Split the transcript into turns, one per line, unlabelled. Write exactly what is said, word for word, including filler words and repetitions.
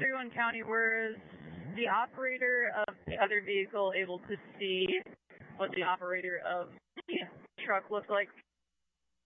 thirty-one County, was the operator of the other vehicle able to see what the operator of the truck looked like